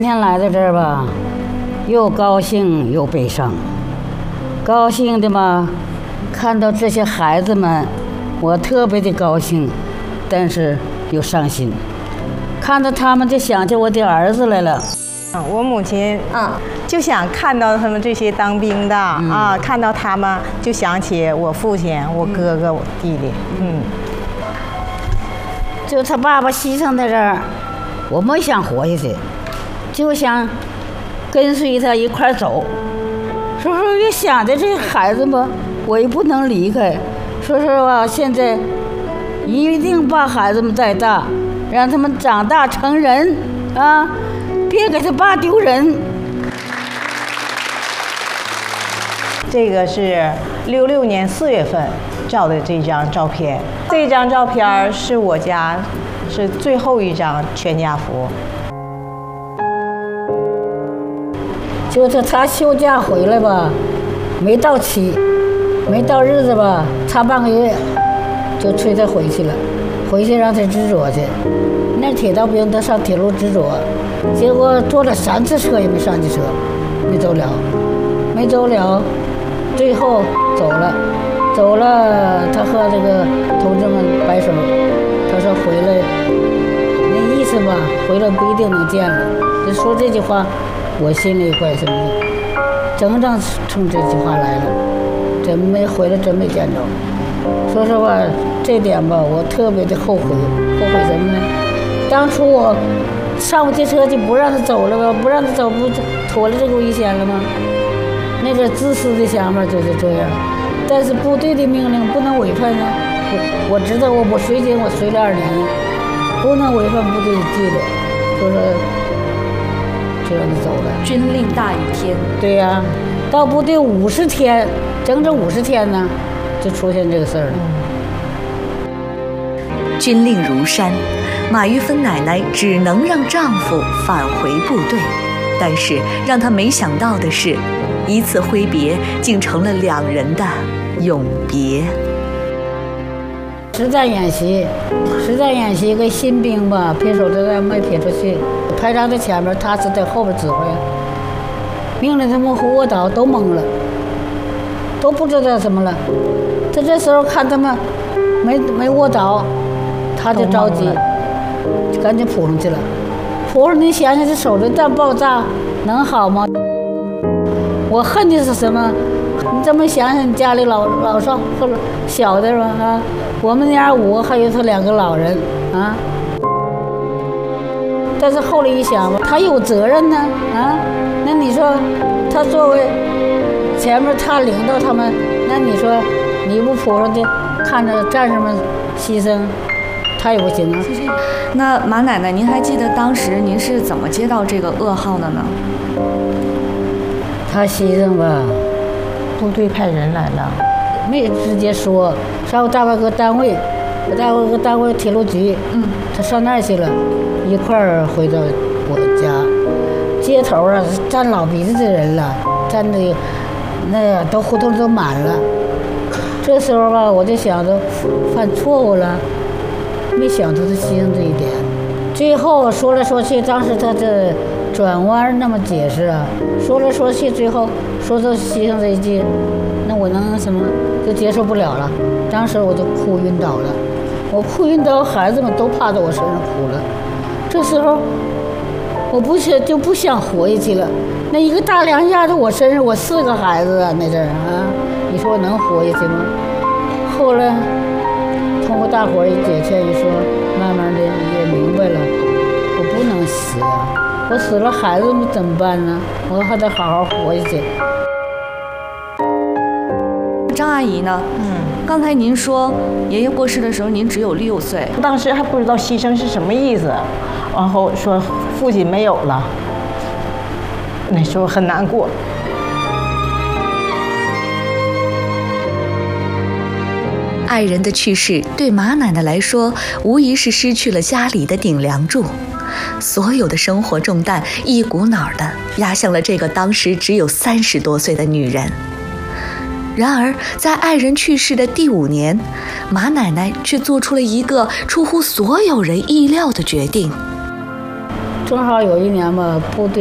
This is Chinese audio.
今天来到这儿吧，又高兴又悲伤。高兴的嘛，看到这些孩子们，我特别的高兴，但是又伤心。看到他们就想起我的儿子来了。 我母亲就想看到他们这些当兵的看到他们就想起我父亲、我哥哥、我弟弟。 就他爸爸牺牲在这儿，我没想活下去。就想跟随他一块走，说越想着这孩子们，我也不能离开。说实话，现在一定把孩子们带大，让他们长大成人啊，别给他爸丢人。 这个是66年4月份照的这张照片，这张照片是我家是最后一张全家福。 就是他休假回来吧，没到期，没到日子吧，差半个月，就催他回去了，回去让他执着去。那铁道兵他上铁路执着，结果坐了3次车也没上去车，没走了，没走了，最后走了，他和这个同志们摆手，他说回来，那意思吧，回来不一定能见了。就说这句话。我心里怪什么的，整冲这句话来了，真没回来，真没见着。说实话，这点吧，我特别的后悔。后悔什么呢？当初我上不去车就不让他走了吧，不让他走，不妥了这个危险了吗？那个自私的想法就是这样。但是部队的命令不能违反呢。我知道我随军，我随了2年，不能违反部队的纪律。说就让他走了。 军令大于天。 对呀，到部队50天，整整50天呢，就出现这个事儿了。 军令如山，马玉芬奶奶只能让丈夫返回部队，但是让她没想到的是，一次挥别竟成了2人的永别。 实战演习，个新兵吧，撇手榴弹没撇出去，排长在前面，他是在后边指挥，命令他们卧倒，都懵了，都不知道怎么了。在这时候看他们没卧倒，他就着急，就赶紧扑上去了。扑上，你想想这手榴弹爆炸能好吗？我恨的是什么？你这么想想，你家里老少或者小的吧啊，我们家5个，还有他2个老人啊。但是后来一想吧，他有责任呢啊。那你说，他作为前面他领导他们，那你说你不扑上去，看着战士们牺牲，他也不行啊。 那马奶奶，您还记得当时您是怎么接到这个噩耗的呢？ 他牺牲吧。 部队派人来了， 没直接说，上我大外哥单位，铁路局，他上那儿去了，一块儿回到我家。街头啊，站老鼻子的人了，站的那都胡同都满了。这时候吧，我就想着犯错误了，没想到他牺牲这一点。最后说来说去，当时他这转弯那么解释啊，说来说去，最后说到牺牲这一句，那我能什么就接受不了了。当时我就哭晕倒了，我哭晕倒，孩子们都趴在我身上哭了。这时候我就不想活下去了。那一个大梁压在我身上，我4个孩子啊，那阵儿啊，你说我能活下去吗？后来通过大伙儿一解劝一说，慢慢的也明白了，我不能死啊。我死了，孩子们怎么办呢？我还得好好活下去。 张阿姨呢？刚才您说爷爷过世的时候您只有6岁， 当时还不知道牺牲是什么意思，然后说父亲没有了，那时候很难过。 爱人的去世对马奶奶来说，无疑是失去了家里的顶梁柱。所有的生活重担一股脑地压向了这个当时只有30多岁的女人。然而在爱人去世的第5年，马奶奶却做出了一个出乎所有人意料的决定。 正好有一年嘛，部队